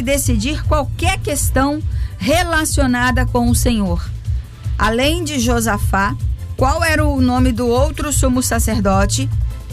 e decidir qualquer questão relacionada com o Senhor. Além de Josafá, qual era o nome do outro sumo sacerdote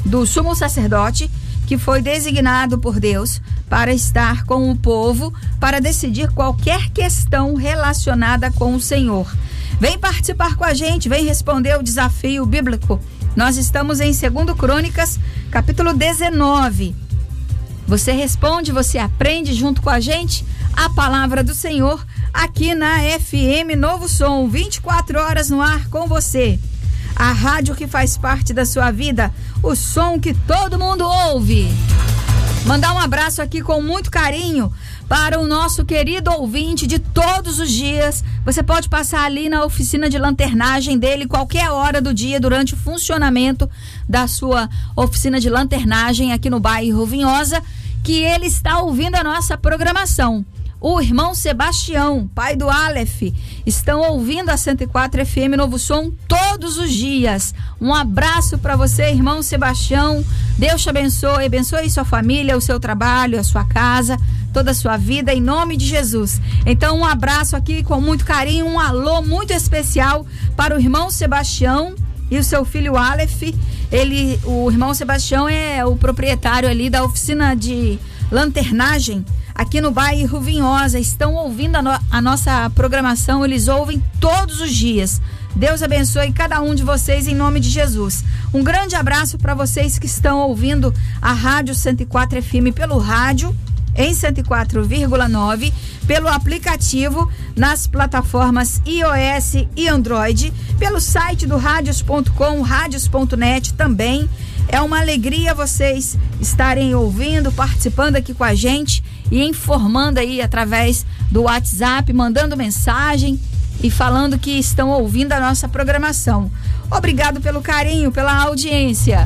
que foi designado por Deus para estar com o povo, para decidir qualquer questão relacionada com o Senhor? Vem participar com a gente, vem responder o desafio bíblico. Nós estamos em 2 Crônicas, capítulo 19. Você responde, você aprende junto com a gente a palavra do Senhor aqui na FM Novo Som, 24 horas no ar com você. A rádio que faz parte da sua vida, o som que todo mundo ouve. Mandar um abraço aqui com muito carinho para o nosso querido ouvinte de todos os dias. Você pode passar ali na oficina de lanternagem dele qualquer hora do dia durante o funcionamento da sua oficina de lanternagem aqui no bairro Vinhosa, que ele está ouvindo a nossa programação. O irmão Sebastião, pai do Aleph, estão ouvindo a 104 FM Novo Som todos os dias. Um abraço para você, irmão Sebastião. Deus te abençoe, abençoe sua família, o seu trabalho, a sua casa, toda a sua vida, em nome de Jesus. Então, um abraço aqui com muito carinho, um alô muito especial para o irmão Sebastião e o seu filho Aleph. O irmão Sebastião é o proprietário ali da oficina de lanternagem aqui no bairro Vinhosa. Estão ouvindo a nossa programação, eles ouvem todos os dias. Deus abençoe cada um de vocês em nome de Jesus. Um grande abraço para vocês que estão ouvindo a Rádio 104 FM pelo rádio em 104,9, pelo aplicativo nas plataformas iOS e Android, pelo site do radios.com, radios.net também. É uma alegria vocês estarem ouvindo, participando aqui com a gente e informando aí através do WhatsApp, mandando mensagem e falando que estão ouvindo a nossa programação. Obrigado pelo carinho, pela audiência.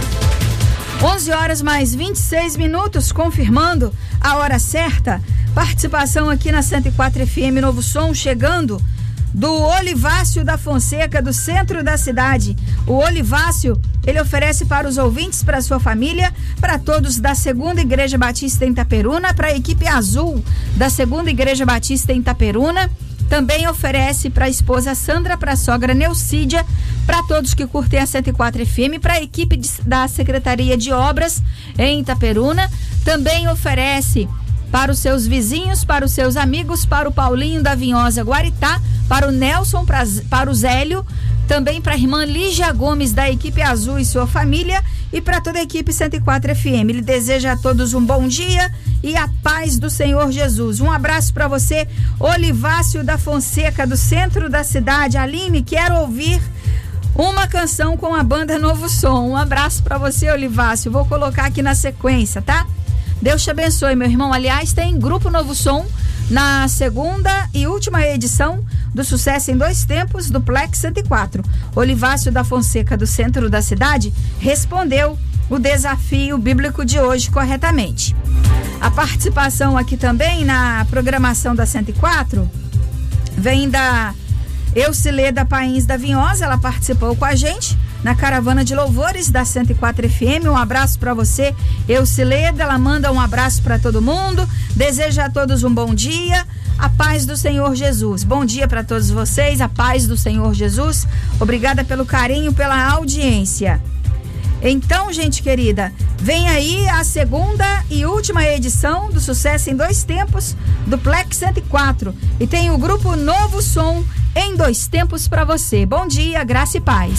11 horas mais 26 minutos, confirmando a hora certa. Participação aqui na 104 FM Novo Som, chegando do Olivácio da Fonseca, do centro da cidade. O Olivácio, ele oferece para os ouvintes, para a sua família, para todos da Segunda Igreja Batista em Itaperuna, para a equipe azul da Segunda Igreja Batista em Itaperuna. Também oferece para a esposa Sandra, para a sogra Neucídia, para todos que curtem a 104 FM, para a equipe da Secretaria de Obras em Itaperuna. Também oferece para os seus vizinhos, para os seus amigos, para o Paulinho da Vinhosa Guaritá, para o Nelson, para o Zélio, também para a irmã Lígia Gomes da equipe azul e sua família, e para toda a equipe 104 FM. Ele deseja a todos um bom dia e a paz do Senhor Jesus. Um abraço para você, Olivácio da Fonseca, do centro da cidade. Aline, quero ouvir uma canção com a banda Novo Som. Um abraço para você, Olivácio. Vou colocar aqui na sequência, tá? Deus te abençoe, meu irmão. Aliás, tem Grupo Novo Som na segunda e última edição do Sucesso em Dois Tempos do Plex 104. Olivácio da Fonseca, do centro da cidade, respondeu o desafio bíblico de hoje corretamente. A participação aqui também na programação da 104 vem da Eucileda Pains da Vinhosa. Ela participou com a gente na caravana de louvores da 104 FM. Um abraço para você, Eucileda. Ela manda um abraço para todo mundo, deseja a todos um bom dia, a paz do Senhor Jesus. Bom dia para todos vocês, a paz do Senhor Jesus. Obrigada pelo carinho, pela audiência. Então, gente querida, vem aí a segunda e última edição do Sucesso em Dois Tempos do Plex 104, e tem o Grupo Novo Som em Dois Tempos para você. Bom dia, graça e paz.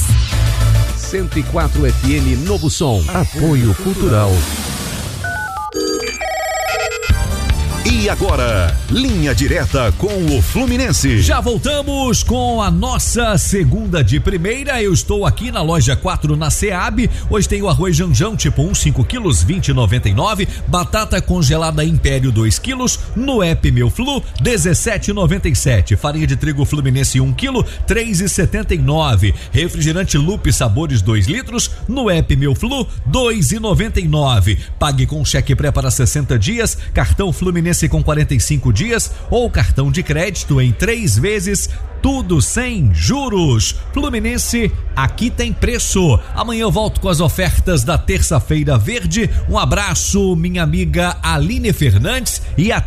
104 FM Novo Som. Apoio Cultural. E agora, linha direta com o Fluminense. Já voltamos com a nossa segunda de primeira. Eu estou aqui na loja 4 na Seab. Hoje tem o arroz Janjão tipo 1, 5 quilos, 20,99. Batata congelada Império 2 quilos, no app Meu Flu, 17,97. Farinha de trigo Fluminense 1 quilo, 3,79. Refrigerante Lupe Sabores 2 litros, no app Meu Flu, 2,99. Pague com cheque pré para 60 dias, cartão Fluminense com 45 dias ou cartão de crédito em 3 vezes, tudo sem juros. Fluminense, aqui tem preço. Amanhã eu volto com as ofertas da terça-feira verde. Um abraço, minha amiga Aline Fernandes, e até